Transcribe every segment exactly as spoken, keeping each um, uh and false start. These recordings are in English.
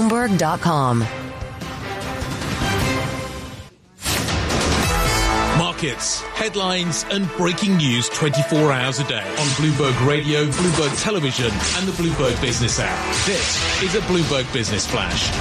Bloomberg dot com. Markets, headlines and breaking news twenty-four hours a day on Bloomberg Radio, Bloomberg Television and the Bloomberg Business app. This is a Bloomberg Business Flash.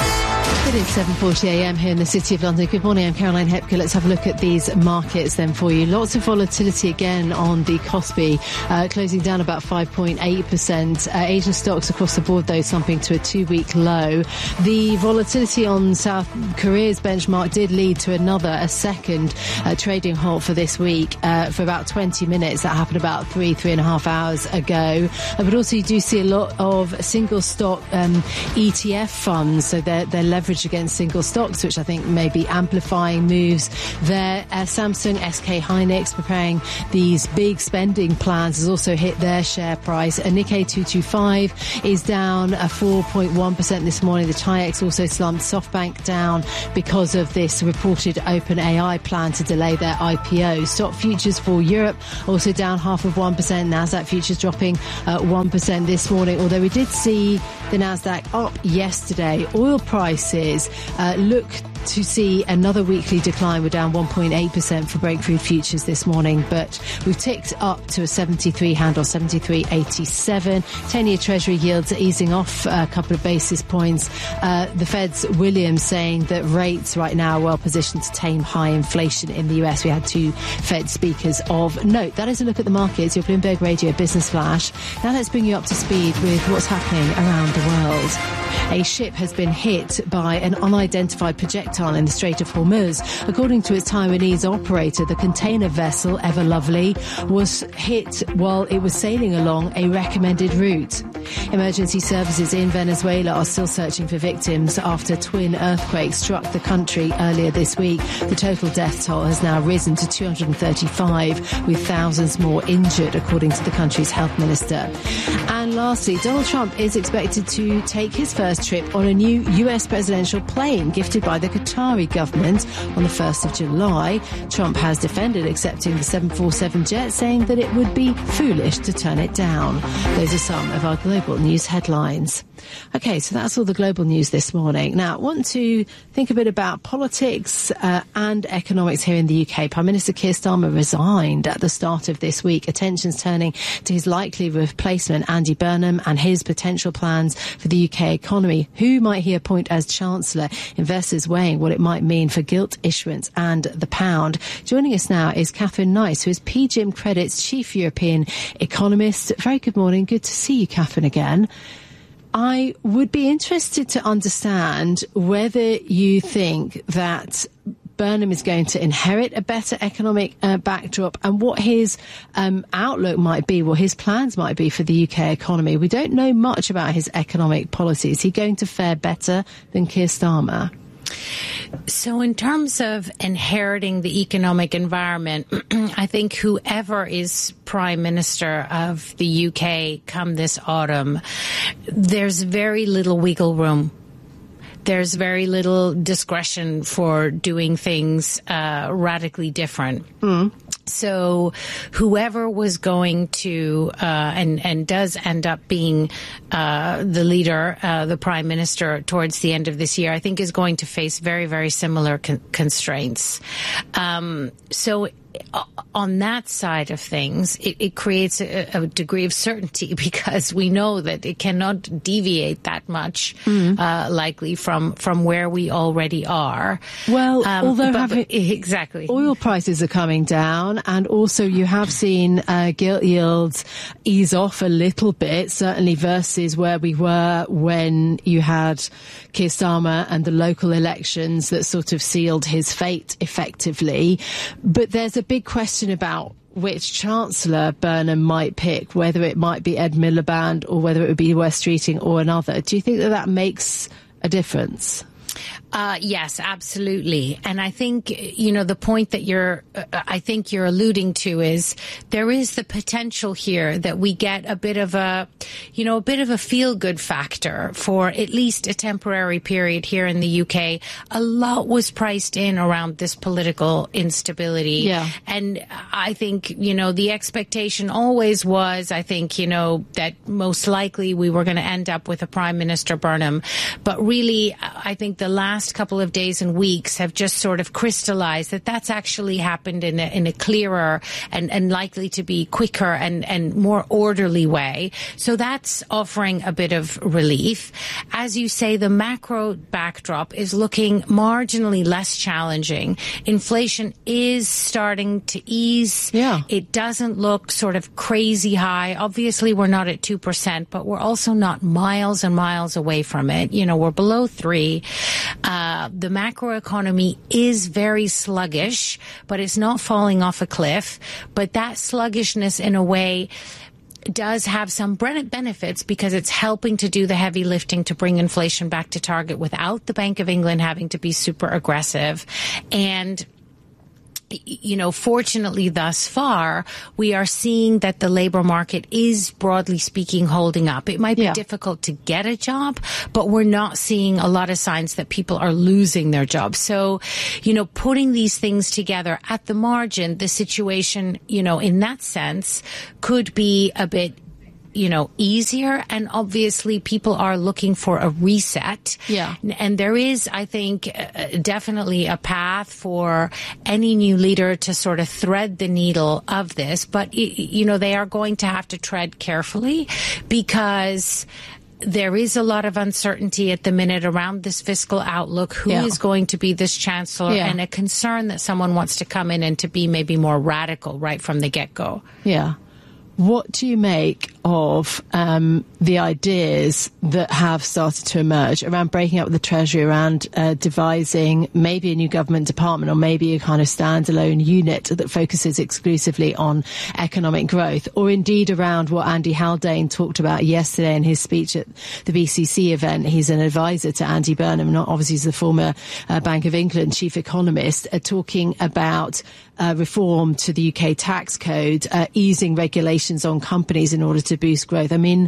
It is seven forty a m here in the City of London. Good morning, I'm Caroline Hepker. Let's have a look at these markets then for you. Lots of volatility again on the Kospi, uh, closing down about five point eight percent. Uh, Asian stocks across the board, though, slumping to a two-week low. The volatility on South Korea's benchmark did lead to another, a second uh, trading halt for this week uh, for about twenty minutes. That happened about three, three and a half hours ago. Uh, but also you do see a lot of single stock um, E T F funds, so they're, they're leveraged against single stocks, which I think may be amplifying moves there. Uh, Samsung, S K Hynix preparing these big spending plans has also hit their share price. A Nikkei two twenty-five is down a four point one percent this morning. The Chi-X also slumped. SoftBank down because of this reported OpenAI plan to delay their I P O. Stock futures for Europe also down half of one percent. Nasdaq futures dropping uh, one percent this morning, although we did see the Nasdaq up yesterday. Oil prices Uh, look to see another weekly decline. We're down one point eight percent for Breakthrough futures this morning, but we've ticked up to a seventy-three handle, seventy-three eighty-seven. ten-year Treasury yields are easing off a couple of basis points. Uh, the Fed's Williams saying that rates right now are well positioned to tame high inflation in the U S. We had two Fed speakers of note. That is a look at the markets, your Bloomberg Radio Business Flash. Now let's bring you up to speed with what's happening around the world. A ship has been hit by an unidentified projectile in the Strait of Hormuz. According to its Taiwanese operator, the container vessel Ever Lovely was hit while it was sailing along a recommended route. Emergency services in Venezuela are still searching for victims after twin earthquakes struck the country earlier this week. The total death toll has now risen to two hundred thirty-five, with thousands more injured, according to the country's health minister. And lastly, Donald Trump is expected to take his first trip on a new U S presidential plane gifted by the Qatari government on the first of July. Trump has defended accepting the seven forty-seven jet, saying that it would be foolish to turn it down. Those are some of our global news headlines. Okay, so that's all the global news this morning. Now, I want to think a bit about politics uh, and economics here in the U K. Prime Minister Keir Starmer resigned at the start of this week. Attention's turning to his likely replacement, Andy Burnham, and his potential plans for the U K economy. Who might he appoint as Chancellor? Investors weighing what it might mean for gilt issuance and the pound. Joining us now is Catherine Nice, who is P G I M Credit's Chief European Economist. Very good morning. Good to see you, Catherine, again. I would be interested to understand whether you think that Burnham is going to inherit a better economic uh, backdrop and what his um, outlook might be, what his plans might be for the U K economy. We don't know much about his economic policy. Is he going to fare better than Keir Starmer? So in terms of inheriting the economic environment, I think whoever is Prime Minister of the U K come this autumn, there's very little wiggle room. There's very little discretion for doing things uh, radically different. Mm. So whoever was going to uh, and and does end up being uh, the leader, uh, the prime minister towards the end of this year, I think is going to face very, very similar con- constraints. Um, so on that side of things, it, it creates a, a degree of certainty because we know that it cannot deviate that much, mm. uh, likely from from where we already are. Well, um, although but, having, but, exactly, oil prices are coming down, and also you have seen uh, gilt yields ease off a little bit, certainly versus where we were when you had Keir Starmer and the local elections that sort of sealed his fate effectively. But there's a big question about which Chancellor Burnham might pick, whether it might be Ed Miliband or whether it would be Wes Streeting or another. Do you think that that makes a difference? Uh, yes, absolutely. And I think, you know, the point that you're, uh, I think you're alluding to is there is the potential here that we get a bit of a, you know, a bit of a feel-good factor for at least a temporary period here in the U K. A lot was priced in around this political instability. Yeah. And I think, you know, the expectation always was, I think, you know, that most likely we were going to end up with a Prime Minister Burnham. But really, I think the last couple of days and weeks have just sort of crystallized that that's actually happened in a, in a clearer and, and likely to be quicker and, and more orderly way. So that's offering a bit of relief. As you say, the macro backdrop is looking marginally less challenging. Inflation is starting to ease. Yeah. It doesn't look sort of crazy high. Obviously, we're not at two percent, but we're also not miles and miles away from it. You know, we're below three. Uh, the macroeconomy is very sluggish, but it's not falling off a cliff. But that sluggishness, in a way, does have some benefits because it's helping to do the heavy lifting to bring inflation back to target without the Bank of England having to be super aggressive. And you know, fortunately thus far, we are seeing that the labor market is, broadly speaking, holding up. It might be yeah. difficult to get a job, but we're not seeing a lot of signs that people are losing their jobs. So, you know, putting these things together at the margin, the situation, you know, in that sense could be a bit, you know, easier. And obviously people are looking for a reset. Yeah. And there is, I think, uh, definitely a path for any new leader to sort of thread the needle of this. But, you know, they are going to have to tread carefully because there is a lot of uncertainty at the minute around this fiscal outlook. Who yeah. is going to be this chancellor? Yeah. And a concern that someone wants to come in and to be maybe more radical right from the get-go. Yeah. What do you make of um, the ideas that have started to emerge around breaking up the Treasury, around uh, devising maybe a new government department or maybe a kind of standalone unit that focuses exclusively on economic growth, or indeed around what Andy Haldane talked about yesterday in his speech at the B C C event? He's an advisor to Andy Burnham, not obviously he's the former uh, Bank of England chief economist, uh, talking about Uh, reform to the U K tax code, uh, easing regulations on companies in order to boost growth. I mean,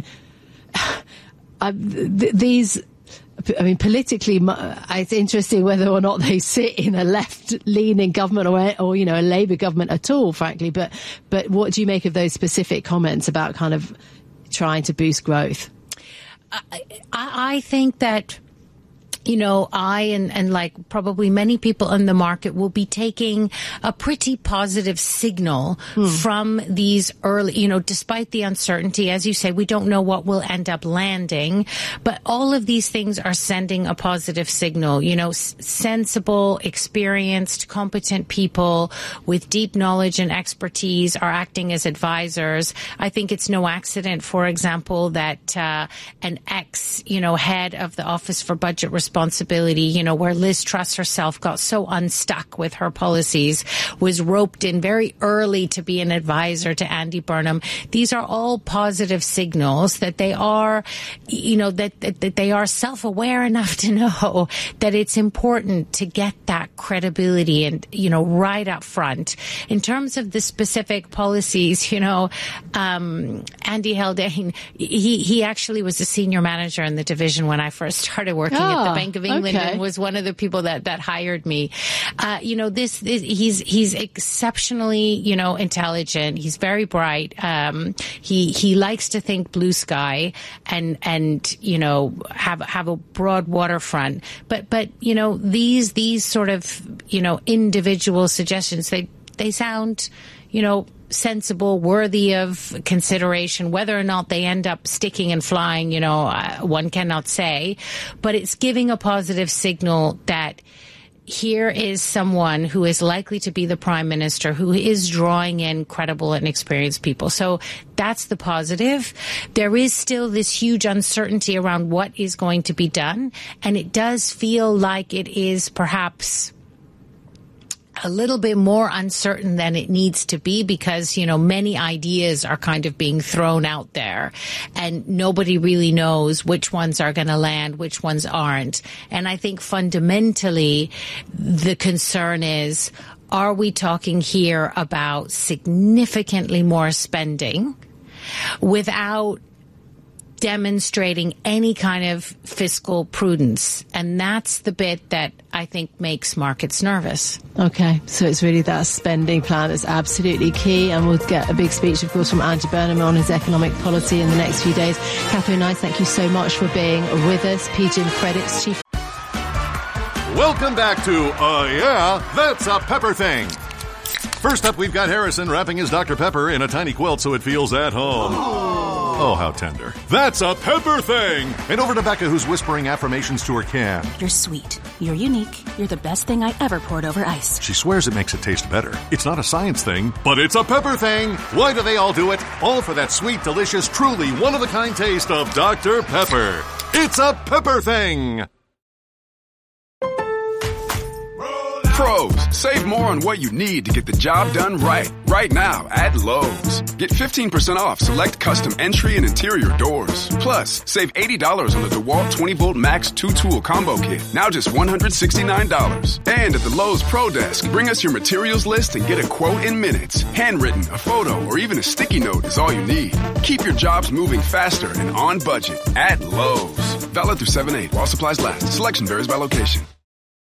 uh, th- these, I mean, politically, it's interesting whether or not they sit in a left-leaning government or, or, you know, a Labour government at all, frankly. But, but what do you make of those specific comments about kind of trying to boost growth? I, I think that, you know, I and, and like probably many people in the market will be taking a pretty positive signal hmm. from these early, you know, despite the uncertainty. As you say, we don't know what will end up landing, but all of these things are sending a positive signal. You know, s- sensible, experienced, competent people with deep knowledge and expertise are acting as advisors. I think it's no accident, for example, that uh, an ex, you know, head of the Office for Budget Responsibility responsibility, you know, where Liz Truss herself got so unstuck with her policies, was roped in very early to be an advisor to Andy Burnham. These are all positive signals that they are, you know, that, that, that they are self-aware enough to know that it's important to get that credibility and, you know, right up front. In terms of the specific policies, you know, um, Andy Haldane, he, he actually was a senior manager in the division when I first started working oh, at the Bank of England okay. and was one of the people that, that hired me. Uh, you know, this, this, he's, he's exceptionally, you know, intelligent. He's very bright. Um, he, he likes to think blue sky and, and, you know, have, have a broad waterfront. But, but, you know, these, these sort of, you know, individual suggestions, they, they sound, you know, sensible, worthy of consideration. Whether or not they end up sticking and flying, you know, uh, one cannot say. But it's giving a positive signal that here is someone who is likely to be the prime minister, who is drawing in credible and experienced people. So that's the positive. There is still this huge uncertainty around what is going to be done. And it does feel like it is perhaps a little bit more uncertain than it needs to be because, you know, many ideas are kind of being thrown out there and nobody really knows which ones are going to land, which ones aren't. And I think fundamentally the concern is, are we talking here about significantly more spending without demonstrating any kind of fiscal prudence? And that's the bit that I think makes markets nervous. Okay, so it's really that spending plan that's absolutely key, and we'll get a big speech, of course, from Andrew Burnham on his economic policy in the next few days. Catherine Knight, thank you so much for being with us. P G I M Credit's chief. Welcome back to Uh Yeah, That's a Pepper Thing. First up, we've got Harrison wrapping his Doctor Pepper in a tiny quilt so it feels at home. Oh, how tender. That's a Pepper Thing! And over to Becca, who's whispering affirmations to her can. You're sweet. You're unique. You're the best thing I ever poured over ice. She swears it makes it taste better. It's not a science thing, but it's a pepper thing. Why do they all do it? All for that sweet, delicious, truly one-of-a-kind taste of Doctor Pepper. It's a Pepper Thing! Pros, save more on what you need to get the job done right. Right now at Lowe's. Get fifteen percent off select custom entry and interior doors. Plus, save eighty dollars on the DeWalt twenty volt Max two tool combo kit. Now just one hundred sixty-nine dollars. And at the Lowe's Pro Desk, bring us your materials list and get a quote in minutes. Handwritten, a photo, or even a sticky note is all you need. Keep your jobs moving faster and on budget at Lowe's. Valid through seven eight while supplies last. Selection varies by location.